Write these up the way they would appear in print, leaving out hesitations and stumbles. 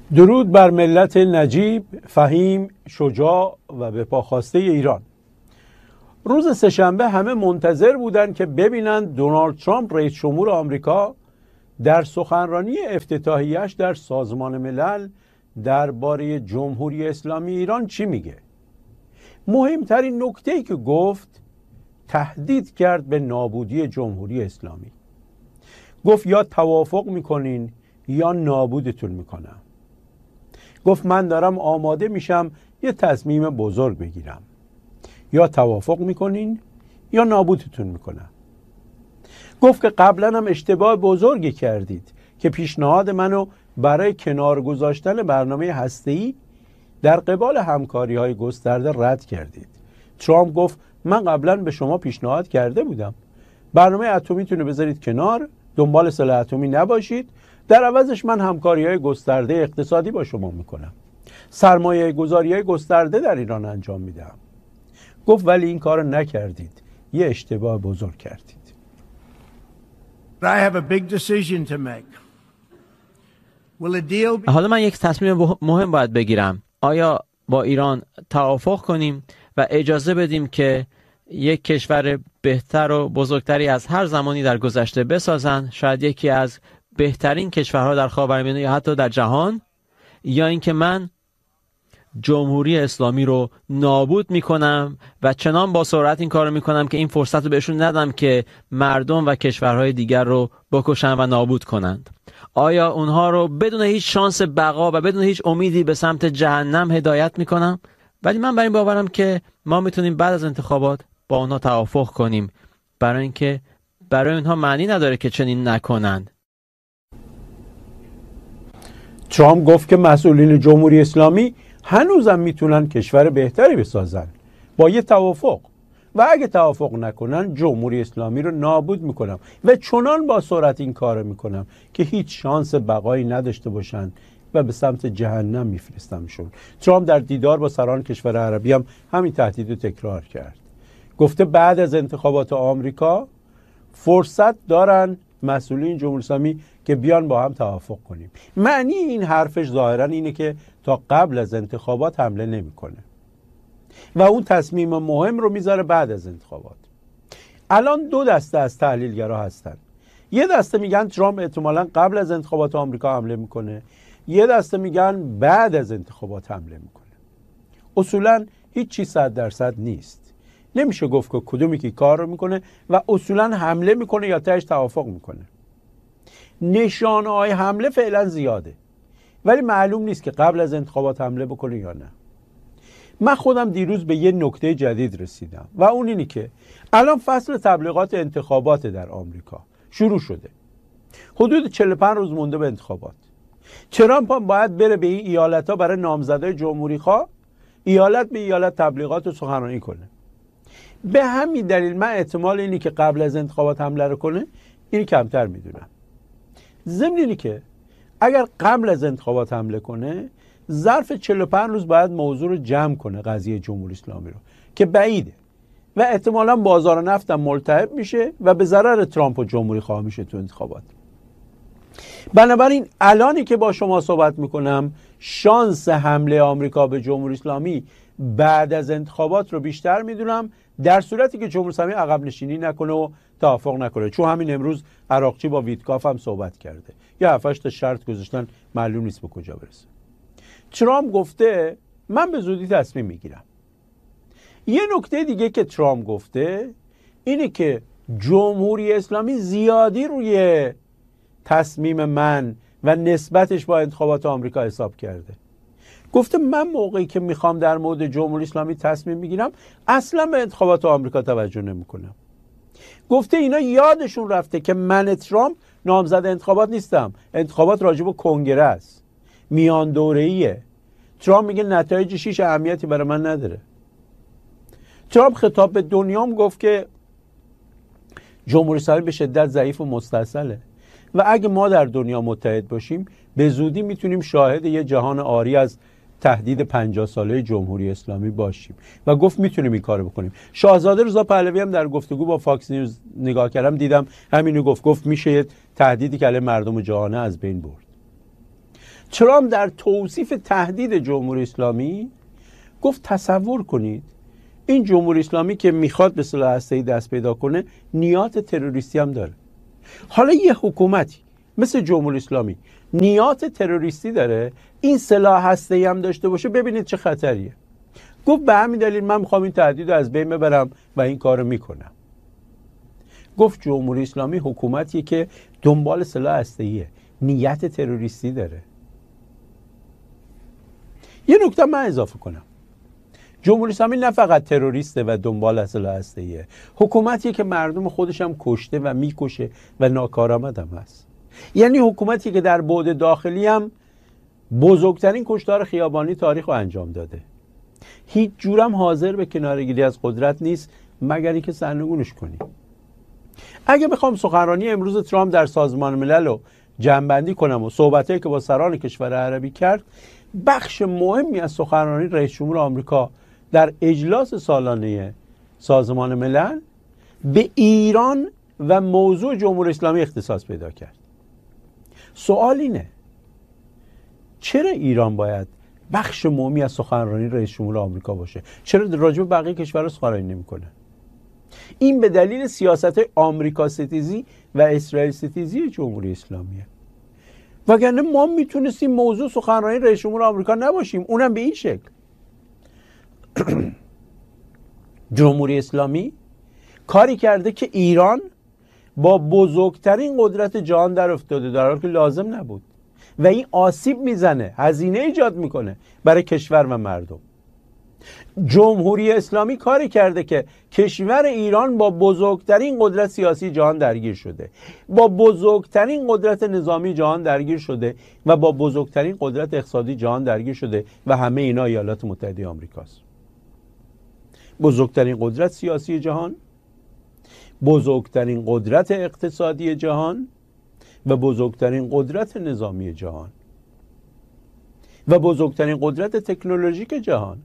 درود بر ملت نجیب، فهیم، شجاع و به پاخواسته ایران. روز سه‌شنبه همه منتظر بودند که ببینند دونالد ترامپ رئیس جمهور آمریکا در سخنرانی افتتاحیه‌اش در سازمان ملل درباره جمهوری اسلامی ایران چی میگه. مهمترین نکته‌ای که گفت تهدید کرد به نابودی جمهوری اسلامی. گفت یا توافق میکنین یا نابودتون میکنم. گفت من دارم آماده میشم یه تصمیم بزرگ بگیرم، یا توافق میکنین یا نابودتون میکنم. گفت که قبلا هم اشتباه بزرگی کردید که پیشنهاد منو برای کنار گذاشتن برنامه هسته‌ای در قبال همکاری‌های گسترده رد کردید. ترامپ گفت من قبلا به شما پیشنهاد کرده بودم برنامه اتمیتون رو بذارید کنار، دنبال سلاح اتمی نباشید، در عوضش من همکاری‌های گسترده اقتصادی با شما میکنم، سرمایه گذاری‌های گسترده در ایران انجام میدم. گفت ولی این کارو نکردید، یه اشتباه بزرگ کردید. I have a big decision to make. Will a deal be... حالا من یک تصمیم مهم باید بگیرم. آیا با ایران توافق کنیم و اجازه بدیم که یک کشور بهتر و بزرگتری از هر زمانی در گذشته بسازن، شاید یکی از بهترین کشورها در خاورمیانه یا حتی در جهان، یا اینکه من جمهوری اسلامی رو نابود میکنم و چنان با سرعت این کار رو میکنم که این فرصت رو بهشون ندم که مردم و کشورهای دیگر رو بکشن و نابود کنند. آیا اونها رو بدون هیچ شانس بقا و بدون هیچ امیدی به سمت جهنم هدایت میکنم؟ ولی من بر این باورم که ما میتونیم بعد از انتخابات با اونها توافق کنیم، برای اینکه برای اونها معنی نداره که چنین نکنند. ترامپ گفت که مسئولین جمهوری اسلامی هنوزم میتونن کشور بهتری بسازن با یه توافق، و اگه توافق نکنن جمهوری اسلامی رو نابود میکنم و چنان با سرعت این کار میکنم که هیچ شانس بقایی نداشته باشن و به سمت جهنم میفرستمشون. ترامپ در دیدار با سران کشور عربی هم همین تهدید رو تکرار کرد. گفته بعد از انتخابات آمریکا فرصت دارن مسئولین جمهوری اسلامی که بیان با هم توافق کنیم. معنی این حرفش ظاهرا اینه که تا قبل از انتخابات حمله نمیکنه و اون تصمیم مهم رو میذاره بعد از انتخابات. الان دو دسته از تحلیلگرا هستن. یه دسته میگن ترامپ احتمالاً قبل از انتخابات آمریکا حمله میکنه، یه دسته میگن بعد از انتخابات حمله میکنه. اصولاً هیچ چیز 100% نیست. نمیشه گفت که کدومی که کار رو میکنه و اصولاً حمله میکنه یا تهش توافق میکنه. نشانه‌های حمله فعلا زیاده، ولی معلوم نیست که قبل از انتخابات حمله بکنه یا نه. من خودم دیروز به یه نکته جدید رسیدم و اون اینی که الان فصل تبلیغات انتخابات در آمریکا شروع شده. حدود 45 روز مونده به انتخابات. ترامپ هم باید بره به این ایالت‌ها برای نامزدای جمهوری خواه ایالت به ایالت تبلیغات و سخنرانی کنه. به همین دلیل من احتمال اینی که قبل از انتخابات حمله رو کنه اینی کمتر میدونم. ضمن اینی که اگر قبل از انتخابات حمله کنه ظرف 45 روز باید موضوع رو جمع کنه، قضیه جمهوری اسلامی رو، که بعیده و احتمالاً بازار نفت هم ملتهب میشه و به ضرر ترامپ و جمهوری خواه میشه تو انتخابات. بنابراین الانی که با شما صحبت میکنم شانس حمله آمریکا به جمهوری اسلامی بعد از انتخابات رو بیشتر میدونم، در صورتی که جمهوری اسلامی عقب نشینی نکنه و توافق نکنه. چون همین امروز عراقچی با ویتکاف هم صحبت کرده، یا 7 تا شرط گذاشتن، معلوم نیست به کجا برسه. ترامپ گفته من به زودی تصمیم میگیرم. یه نکته دیگه که ترامپ گفته اینه که جمهوری اسلامی زیادی روی تصمیم من و نسبتش با انتخابات آمریکا حساب کرده. گفته من موقعی که میخوام در مورد جمهوری اسلامی تصمیم میگیرم اصلا به انتخابات آمریکا توجه نمیکنم. گفته اینا یادشون رفته که من ترامپ نامزد انتخابات نیستم. انتخابات راجع به کنگره است، میان دوره‌ایه. ترامپ میگه نتایجش هیچ اهمیتی برای من نداره. ترامپ خطاب به دنیام گفت که جمهوری اسلامی به شدت ضعیف و مستاصله و اگه ما در دنیا متحد باشیم به زودی میتونیم شاهد یه جهان عاری از تهدید 50 ساله جمهوری اسلامی باشیم و گفت میتونیم این کارو بکنیم. شاهزاده رضا پهلوی هم در گفتگو با فاکس نیوز نگاه کردم دیدم همینو گفت میشه یه تهدیدی که علیه مردم جهانه از بین برد. ترامپ در توصیف تهدید جمهوری اسلامی گفت تصور کنید این جمهوری اسلامی که میخواد به سلاح هسته‌ای دست پیدا کنه نیات تروریستی هم داره. حالا یه حکومتی مثل جمهوری اسلامی نیات تروریستی داره، این سلاح هسته‌ای هم داشته باشه، ببینید چه خطریه. گفت به همین دلیل من میخوام این تهدید رو از بین ببرم و این کارو میکنم. گفت جمهوری اسلامی حکومتیه که دنبال سلاح هسته‌ایه، نیت تروریستی داره. یه نکته من اضافه کنم، جمهوری اسلامی نه فقط تروریسته و دنبال سلاح هسته‌ایه، حکومتیه که مردم خودش هم کشته و میکشه و ناکارآمد هم هست. یعنی حکومتی که در بعد داخلی هم بزرگترین کشتار خیابانی تاریخ رو انجام داده. هیچ جورم حاضر به کناره‌گیری از قدرت نیست مگر اینکه سرنگونش کنی. اگه بخوام سخنرانی امروز ترامپ در سازمان ملل رو جمع‌بندی کنم و صحبتایی که با سران کشور عربی کرد، بخش مهمی از سخنرانی رئیس جمهور آمریکا در اجلاس سالانه سازمان ملل به ایران و موضوع جمهوری اسلامی اختصاص پیدا کرد. سوال اینه چرا ایران باید بخش مهمی از سخنرانی رئیس جمهور آمریکا باشه؟ چرا راجع به بقیه کشورها سخنرانی نمی‌کنه؟ این به دلیل سیاست آمریکا ستیزی و اسرائیل ستیزی جمهوری اسلامیه. وگرنه ما میتونستیم موضوع سخنرانی رئیس جمهور آمریکا نباشیم، اونم به این شکل. جمهوری اسلامی کاری کرده که ایران با بزرگترین قدرت جهان در افتاده در حالی که لازم نبود و این آسیب میزنه، هزینه ایجاد میکنه برای کشور و مردم. جمهوری اسلامی کاری کرده که کشور ایران با بزرگترین قدرت سیاسی جهان درگیر شده، با بزرگترین قدرت نظامی جهان درگیر شده و با بزرگترین قدرت اقتصادی جهان درگیر شده و همه اینا ایالات متحده آمریکاست. بزرگترین قدرت سیاسی جهان، بزرگترین قدرت اقتصادی جهان و بزرگترین قدرت نظامی جهان و بزرگترین قدرت تکنولوژیک جهان.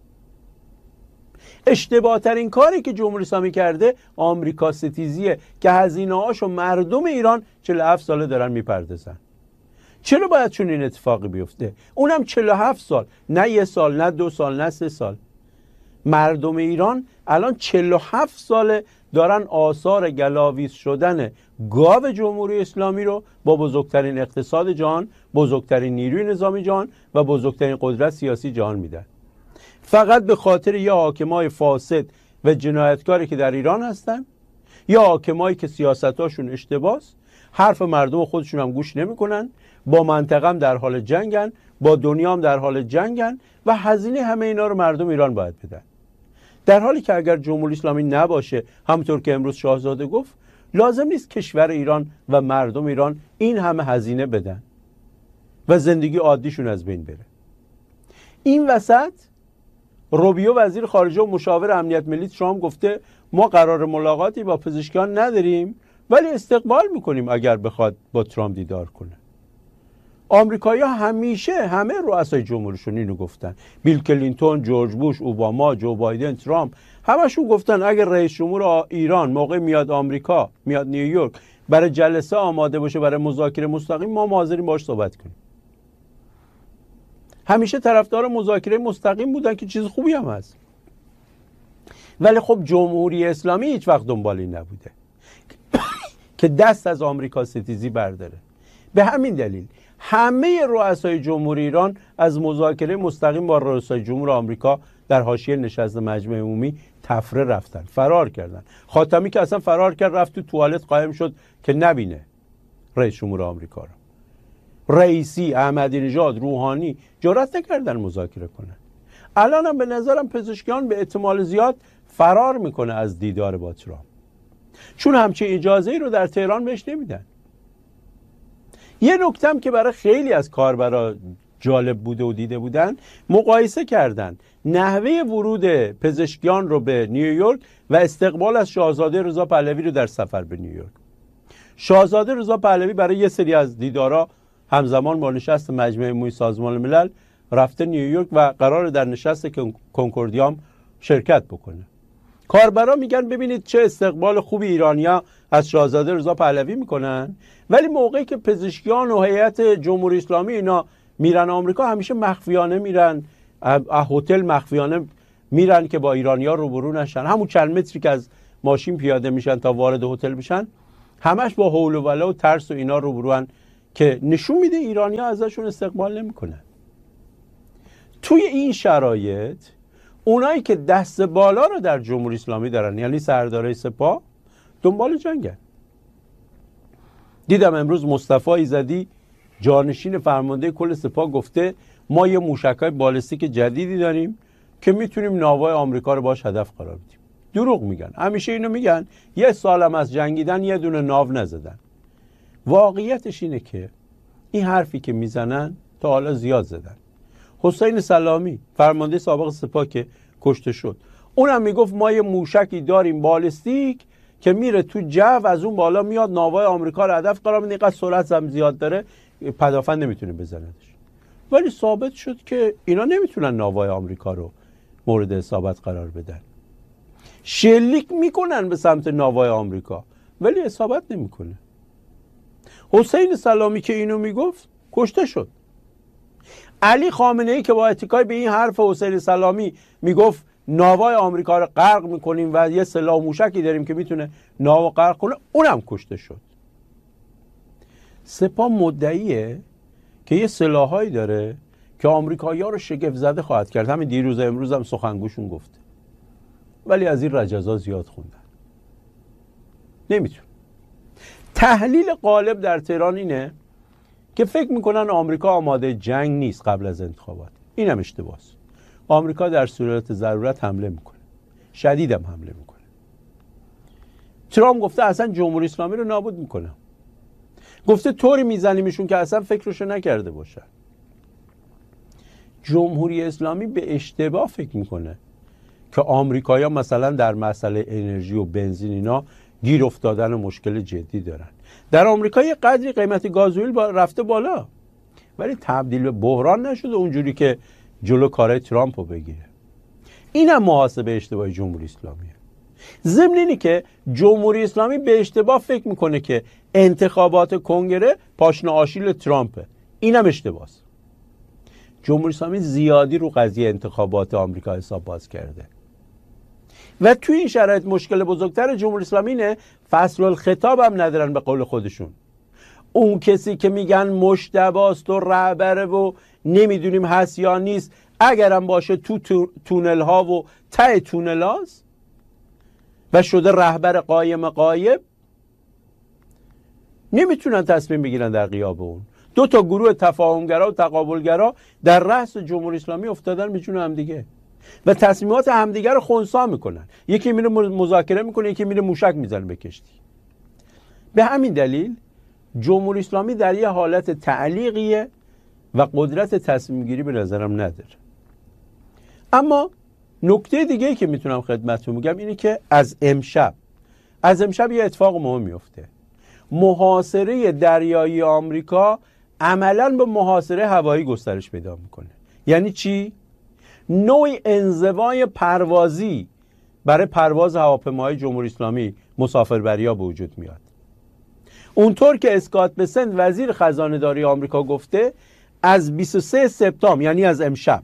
اشتباه ترین کاری که جمهوری اسلامی کرده آمریکا ستیزیه که هزینه هاشو مردم ایران 47 ساله دارن میپردازن. چرا باید چون این اتفاقی بیفته؟ اونم 47 سال، نه 1 سال، نه 2 سال، نه 3 سال. مردم ایران الان 47 ساله دارن آثار گلاویز شدن گاو جمهوری اسلامی رو با بزرگترین اقتصاد جهان، بزرگترین نیروی نظامی جهان و بزرگترین قدرت سیاسی جهان میدن. فقط به خاطر یه حاکمای فاسد و جنایتکاری که در ایران هستن، یا حاکمایی که سیاستاشون اشتباهه، حرف مردم خودشون هم گوش نمیکنن، با منطقه هم در حال جنگن، با دنیا هم در حال جنگن و هزینه همه اینا رو مردم ایران باید بدن. در حالی که اگر جمهوری اسلامی نباشه، همونطور که امروز شاهزاده گفت، لازم نیست کشور ایران و مردم ایران این همه هزینه بدن و زندگی عادیشون از بین بره. این وسط روبیو وزیر خارجه و مشاور امنیت ملی ترامپ گفته ما قرار ملاقاتی با پزشکان نداریم ولی استقبال میکنیم اگر بخواد با ترامپ دیدار کنه. آمریکایی‌ها همیشه همه رؤسای جمهورشون اینو گفتن. بیل کلینتون، جورج بوش، اوباما، جو بایدن، ترامپ، همشون گفتن اگر رئیس جمهور ایران موقع میاد آمریکا، میاد نیویورک برای جلسه آماده باشه برای مذاکره مستقیم، ما حاضریم باهاش صحبت کنیم. همیشه طرفدار مذاکره مستقیم بودن که چیز خوبی هم هست. ولی خب جمهوری اسلامی هیچ وقت دنبال این نبوده که دست از آمریکا ستیزی برداره. به همین دلیل همه رؤسای جمهوری ایران از مذاکره مستقیم با رؤسای جمهور آمریکا در حاشیه نشست مجمع عمومی تفره رفتن، فرار کردن. خاتمی که اصلا فرار کرد، رفت تو توالت قایم شد که نبینه رئیس جمهور آمریکا رو. رئیسی، احمدی نژاد، روحانی جرأت نکردن مذاکره کنن. الان هم به نظرم پزشکیان به احتمال زیاد فرار میکنه از دیدار با ترامپ، چون همچین اجازه‌ای رو در تهران بهش نمیدن. یه نکتم که برای خیلی از کاربرا جالب بوده و دیده بودن، مقایسه کردن نحوه ورود پزشکیان رو به نیویورک و استقبال از شاهزاده رضا پهلوی رو در سفر به نیویورک. شاهزاده رضا پهلوی برای یه سری از دیدارا همزمان با نشست مجمع عمومی سازمان ملل رفته نیویورک و قرار در نشست کنکوردیام شرکت بکنه. کاربرا میگن ببینید چه استقبال خوبی ایرانیا از شاهزاده رضا پهلوی میکنن، ولی موقعی که پزشکیان و هیئت جمهوری اسلامی اینا میرن آمریکا همیشه مخفیانه میرن، هتل مخفیانه میرن که با ایرانی‌ها روبرو نشن. همون چند متری که از ماشین پیاده میشن تا وارد هتل میشن همش با هول و ولا و ترس و اینا روبروان که نشون میده ایرانی‌ها ازشون استقبال نمیکنن. توی این شرایط اونایی که دست بالا رو در جمهوری اسلامی دارن، یعنی سردارای سپاه، دنبال جنگن. دیدم امروز مصطفی ایزدی جانشین فرمانده کل سپاه گفته ما یه موشک‌های بالستیک جدیدی داریم که میتونیم ناوهای آمریکا رو باش هدف قرار بدیم. دروغ میگن، همیشه اینو میگن. یه سالم از جنگیدن یه دونه ناو نزدن. واقعیتش اینه که این حرفی که میزنن تا حالا زیاد زدن. حسین سلامی فرمانده سابق سپاه که کشته شد، اونم میگفت ما یه موشکی داریم بالستیک که میره تو جو، از اون بالا میاد ناوهای آمریکا رو هدف قرار میده، اینقدر سرعت هم زیاد داره پدافند نمیتونه بزندش. ولی ثابت شد که اینا نمیتونن ناوهای آمریکا رو مورد اصابت قرار بدن. شلیک میکنن به سمت ناوهای آمریکا ولی اصابت نمیکنه. حسین سلامی که اینو میگفت کشته شد. علی خامنه ای که با اتکای به این حرف حسین سلامی میگفت ناوهای آمریکا رو غرق میکنیم و یه سلاح موشکی داریم که میتونه ناو غرق کنه، اونم کشته شد. سپاه مدعیه که یه سلاحایی داره که آمریکایی‌ها رو شگفت زده خواهد کرد. همین دیروز امروز هم سخنگوشون گفته. ولی از این رجزا زیاد خوندن. نمیتون. تحلیل غالب در تهران اینه که فکر میکنن آمریکا آماده جنگ نیست قبل از انتخابات. این هم اشتباهه. آمریکا در صورت ضرورت حمله میکنه. شدیدم حمله میکنه. ترامپ گفته اصلا جمهوری اسلامی رو نابود میکنه. گفته طوری میزنیمشون که اصلا فکرشو نکرده باشن. جمهوری اسلامی به اشتباه فکر میکنه که آمریکایی‌ها مثلا در مسئله انرژی و بنزین اینا گیر افتادن و مشکل جدی دارن. در آمریکا یه قدری قیمت گازوئیل رفته بالا ولی تبدیل به بحران نشده اونجوری که جلو کارهای ترامپ رو بگیره. اینم محاسبه اشتباه جمهوری اسلامیه. ضمن اینی که جمهوری اسلامی به اشتباه فکر میکنه که انتخابات کنگره پاشنه آشیل ترامپه. اینم اشتباهه. جمهوری اسلامی زیادی رو قضیه انتخابات آمریکا حساب باز کرده و توی این شرایط مشکل بزرگتر جمهوری اسلامی اینه فصل الخطاب هم ندارن. به قول خودشون اون کسی که میگن مجتباست و رهبره و نمیدونیم هست یا نیست، اگرم باشه تو تونل ها و ته تونل هاست و شده رهبر قایم غایب، نمیتونن تصمیم بگیرن در غیاب اون. دو تا گروه تفاهمگرا و تقابلگرا در رأس جمهوری اسلامی افتادن به جون همدیگه و تصمیمات همدیگه رو خنثی میکنن. یکی میره مذاکره میکنه، یکی میره موشک میزنه به کشتی. به همین دلیل جمهوری اسلامی در یه حالت تعلیقیه و قدرت تصمیم گیری به نظرم نداره. اما نکته دیگه که میتونم خدمتتون بگم اینه که از امشب یه اتفاق مهم میفته. محاصره دریایی آمریکا عملاً به محاصره هوایی گسترش پیدا میکنه. یعنی چی؟ نوعی انزوای پروازی برای پرواز هواپیماهای جمهوری اسلامی مسافربری‌ها به وجود میاد. اونطور که اسکات بسنت وزیر خزانه داری آمریکا گفته از 23 سپتامبر یعنی از امشب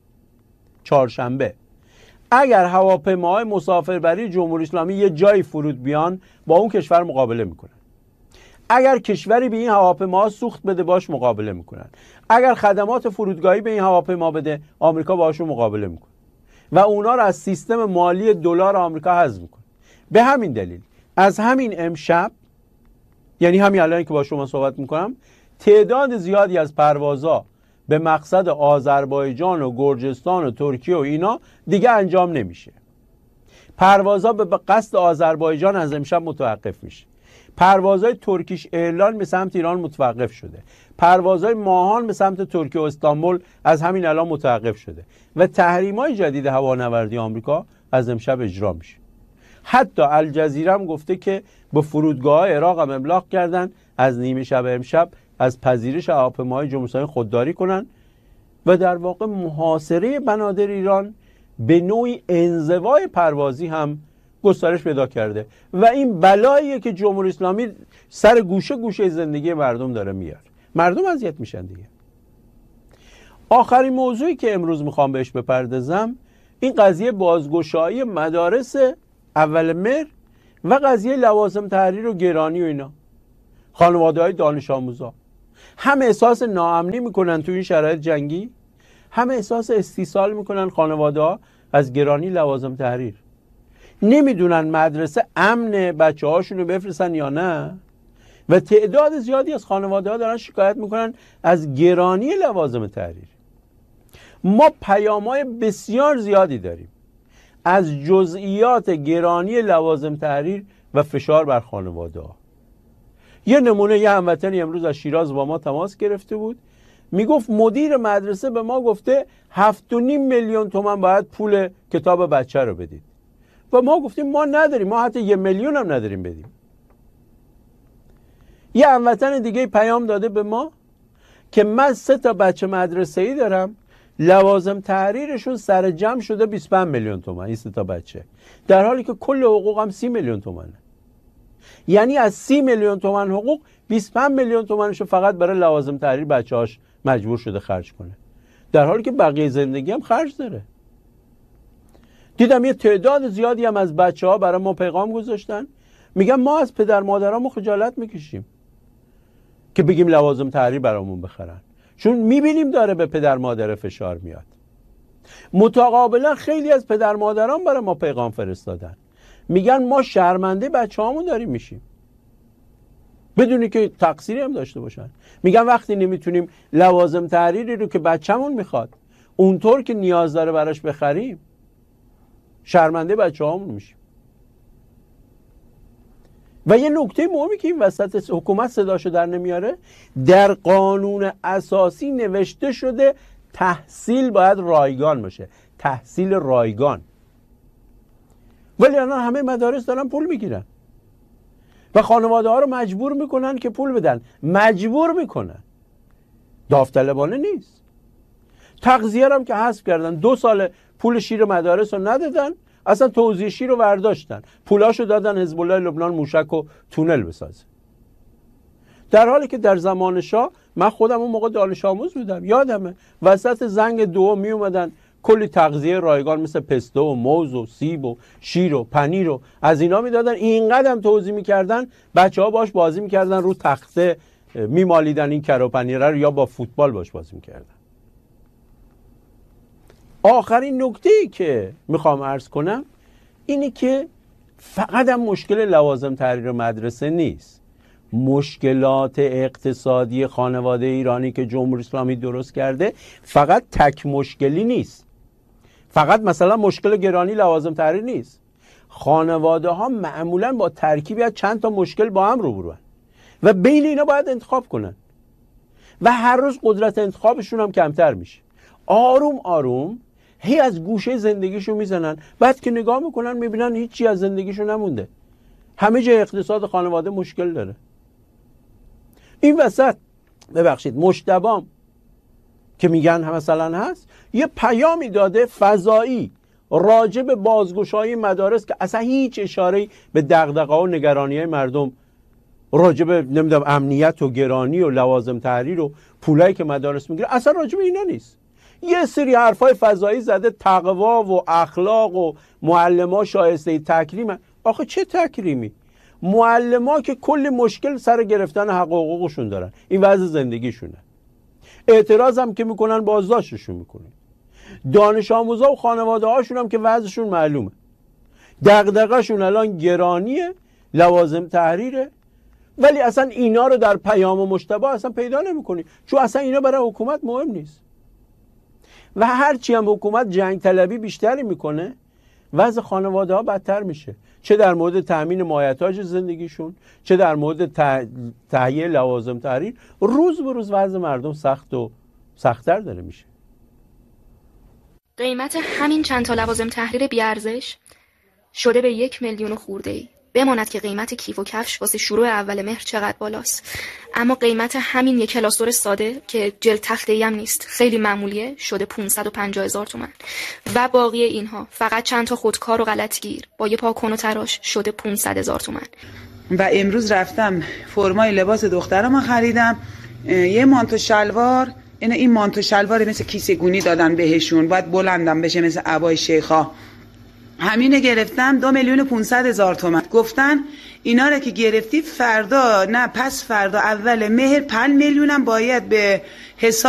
چهارشنبه اگر هواپیماهای مسافربری جمهوری اسلامی یه جایی فرود بیان با اون کشور مقابله میکنن. اگر کشوری به این هواپیما سوخت بده باش مقابله میکنن. اگر خدمات فرودگاهی به این هواپیما بده آمریکا باهاشون مقابله میکنه و اونا رو از سیستم مالی دلار آمریکا حذف میکنه. به همین دلیل از همین امشب، یعنی همین الان که با شما صحبت میکنم، تعداد زیادی از پروازها به مقصد آذربایجان و گرجستان و ترکیه و اینا دیگه انجام نمیشه. پروازها به قصد آذربایجان از امشب متوقف میشه. پروازهای ترکیش ایرلاین به سمت ایران متوقف شده. پروازهای ماهان به سمت ترکیه و استانبول از همین الان متوقف شده و تحریم‌های جدید هوانوردی آمریکا از امشب اجرا میشه. حتی الجزیره هم گفته که به فرودگاه‌های عراق هم ابلاغ کردن از نیمه شب امشب از پذیرش هواپیماهای جمهوری اسلامی خودداری کنن و در واقع محاصره بنادر ایران به نوعی انزوای پروازی هم گسترش پیدا کرده و این بلاییه که جمهوری اسلامی سر گوشه گوشه زندگی مردم داره میاره. مردم اذیت میشن دیگه. آخرین موضوعی که امروز میخوام بهش بپردازم این قضیه بازگشایی مدارس اول مهر و قضیه لوازم تحریر و گرانی و اینا. خانواده های دانش آموزا هم احساس ناامنی میکنن تو این شرایط جنگی، هم احساس استیصال میکنن خانواده ها از گرانی لوازم تحریر. نمیدونن مدرسه امن بچه هاشونو بفرستن یا نه و تعداد زیادی از خانواده ها دارن شکایت میکنن از گرانی لوازم تحریر. ما پیام‌های بسیار زیادی داریم از جزئیات گرانی لوازم تحریر و فشار بر خانواده ها. یه نمونه، یه هموطنی امروز از شیراز با ما تماس گرفته بود، میگفت مدیر مدرسه به ما گفته 7.5 میلیون تومان باید پول کتاب بچه رو بدید و ما گفتیم ما نداریم، ما حتی 1 میلیون هم نداریم بدیم. یه هموطن دیگه پیام داده به ما که من 3 تا بچه مدرسه‌ای دارم، لوازم تحریرشون سر جمع شده 25 میلیون تومان این 3 تا بچه، در حالی که کل حقوقم 30 میلیون تومانه. یعنی از 30 میلیون تومان حقوق 25 میلیون تومانشو فقط برای لوازم تحریر بچه‌هاش مجبور شده خرج کنه، در حالی که بقیه زندگی هم خرج داره. دیدم یه تعداد زیادی هم از بچه‌ها برای ما پیغام گذاشتن، میگن ما از پدر مادرامون خجالت میکشیم که بگیم لوازم تحریر برامون بخرن، چون میبینیم داره به پدر مادر فشار میاد. متقابلا خیلی از پدر مادران برای ما پیغام فرستادن، میگن ما شرمنده بچه‌هامون داریم میشیم بدونی که تقصیری هم داشته باشن. میگن وقتی نمیتونیم لوازم تحریری رو که بچه‌مون میخواد اونطور که نیاز داره براش بخریم، شرمنده بچه‌هامون میشیم. و یه نکته مهمی که این وسط حکومت صداشو در نمیاره، در قانون اساسی نوشته شده تحصیل باید رایگان باشه، تحصیل رایگان، ولی الان همه مدارس دارن پول میگیرن و خانواده ها رو مجبور میکنن که پول بدن، مجبور میکنن، داوطلبانه نیست. تغذیه هم که حذف کردن، 2 سال پول شیر مدارس رو ندادن، اصلا توزیع شیر رو برداشتن، پولاشو دادن حزب الله لبنان موشک و تونل بسازه. در حالی که در زمان شاه من خودم اون موقع دانش آموز بودم، یادمه وسط زنگ 2 می اومدن کلی تغذیه رایگان مثل پسته و موز و سیب و شیر و پنیر و از اینا میدادن، اینقدر هم توزیع میکردن بچه‌ها باش بازی میکردن، رو تخته میمالیدن این کره و پنیره رو یا با فوتبال باش بازی میکردن. آخرین نکته‌ای که میخوام عرض کنم اینه که فقط هم مشکل لوازم تحریر مدرسه نیست، مشکلات اقتصادی خانواده ایرانی که جمهوری اسلامی درست کرده فقط تک مشکلی نیست، فقط مثلا مشکل گرانی لوازم تحریر نیست. خانواده ها معمولا با ترکیبی از چند تا مشکل با هم روبرو هستند و بین اینا باید انتخاب کنن و هر روز قدرت انتخابشون هم کمتر میشه. آروم آروم هی از گوشه زندگیشون میزنن، بعد که نگاه میکنن میبینن هیچی از زندگیشون نمونده، همه جای اقتصاد خانواده مشکل داره. این وسط ببخشید مجتبی که میگن مثلا هست یه پیامی داده فضایی راجع به بازگشایی مدارس که اصلا هیچ اشاره‌ای به دغدغه‌ها و نگرانی‌های مردم راجع به نمیدونم امنیت و گرانی و لوازم تحریر و پولایی که مدارس میگیره اصلا راجع به اینا نیست. یه سری حرفای فضایی زده، تقوا و اخلاق و معلم‌ها شایسته تکریم. آخه چه تکریمی؟ معلم‌ها که کلی مشکل سر گرفتن حق و حقوقشون دارن، این وضع زندگیشونه. اعتراض هم که میکنن بازداشتشون میکنن. دانش آموزا و خانواده هاشون هم که وضعشون معلومه، دغدغه‌شون الان گرانیه، لوازم تحریره، ولی اصلا اینا رو در پیام مجتبی اصلا پیدا نمی‌کنی، چون اصلا اینا برای حکومت مهم نیست. و هرچی هم حکومت جنگ طلبی بیشتری میکنه وضع خانواده ها بدتر میشه، چه در مورد تأمین مایحتاج زندگیشون، چه در مورد تهیه لوازم تحریر. روز به روز وضع مردم سخت و سخت‌تر داره میشه. قیمت همین چند تا لوازم تحریر بی‌ارزش شده به 1 میلیون خورده‌ای. بماند که قیمت کیف و کفش واسه شروع اول مهر چقدر بالاست، اما قیمت همین یک کلاسور ساده که جلد تخته‌ای هم نیست، خیلی معمولیه، شده 550,000 تومان. و باقی اینها فقط چند تا خودکار و غلطگیر با یه پاکن و تراش شده 500,000 تومان. و امروز رفتم فرمای لباس دخترم خریدم، یه مانتو شلوار این مانتو شلوار مثل کیسه گونی دادن بهشون، باید بلندم بشه مثل عبای شیخا. همینه گرفتم 2,500,000 تومان. گفتن اینا رو که گرفتی فردا نه پس فردا اول مهر 5 میلیونم باید به حساب